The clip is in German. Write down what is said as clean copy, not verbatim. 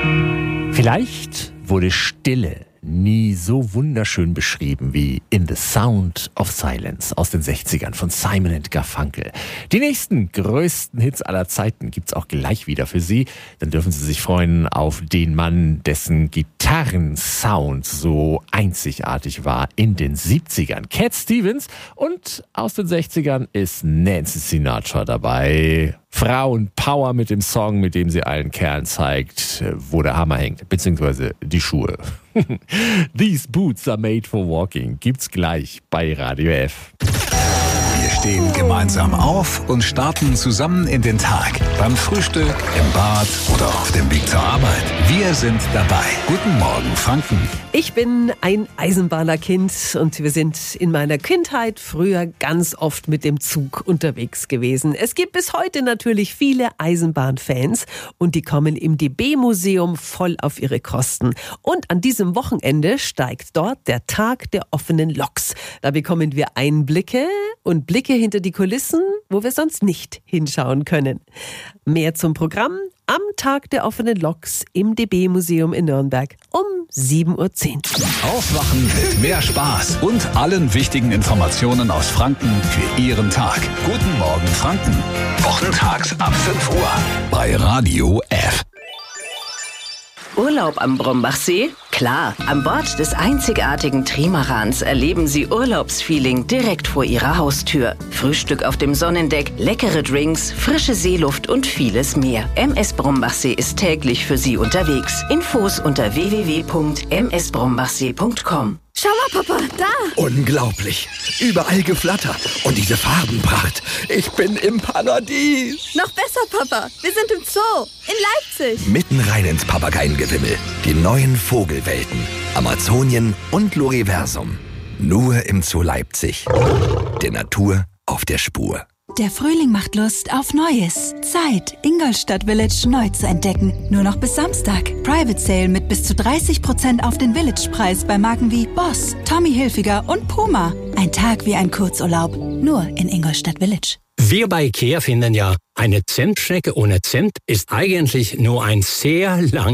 Vielleicht wurde Stille nie so wunderschön beschrieben wie In the Sound of Silence aus den 60ern von Simon & Garfunkel. Die nächsten größten Hits aller Zeiten gibt's auch gleich wieder für Sie. Dann dürfen Sie sich freuen auf den Mann, dessen Gitarrensound so einzigartig war in den 70ern. Cat Stevens, und aus den 60ern ist Nancy Sinatra dabei. Frauenpower mit dem Song, mit dem sie allen Kerlen zeigt, wo der Hammer hängt, beziehungsweise die Schuhe. These Boots are made for walking gibt's gleich bei Radio F. Wir stehen gemeinsam auf und starten zusammen in den Tag. Beim Frühstück, im Bad oder auf dem Weg zur Arbeit. Wir sind dabei. Guten Morgen, Franken. Ich bin ein Eisenbahnerkind und wir sind in meiner Kindheit früher ganz oft mit dem Zug unterwegs gewesen. Es gibt bis heute natürlich viele Eisenbahnfans und die kommen im DB-Museum voll auf ihre Kosten. Und an diesem Wochenende steigt dort der Tag der offenen Loks. Da bekommen wir Einblicke und Blicke hinter die Kulissen, wo wir sonst nicht hinschauen können. Mehr zum Programm am Tag der offenen Loks im DB-Museum in Nürnberg um 7:10 Uhr. Aufwachen mit mehr Spaß und allen wichtigen Informationen aus Franken für Ihren Tag. Guten Morgen, Franken. Wochentags ab 5 Uhr bei Radio F. Urlaub am Brombachsee? Klar, an Bord des einzigartigen Trimarans erleben Sie Urlaubsfeeling direkt vor Ihrer Haustür. Frühstück auf dem Sonnendeck, leckere Drinks, frische Seeluft und vieles mehr. MS Brombachsee ist täglich für Sie unterwegs. Infos unter www.msbrombachsee.com. Schau mal, Papa, da! Unglaublich. Überall Geflatter. Und diese Farbenpracht. Ich bin im Paradies. Noch besser, Papa. Wir sind im Zoo in Leipzig. Mitten rein ins Papageiengewimmel. Die neuen Vogelwelten. Amazonien und Loriversum. Nur im Zoo Leipzig. Der Natur auf der Spur. Der Frühling macht Lust auf Neues. Zeit, Ingolstadt Village neu zu entdecken. Nur noch bis Samstag. Private Sale mit bis zu 30% auf den Village-Preis bei Marken wie Boss, Tommy Hilfiger und Puma. Ein Tag wie ein Kurzurlaub. Nur in Ingolstadt Village. Wir bei IKEA finden ja, eine Zentstrecke ohne Cent ist eigentlich nur ein sehr lang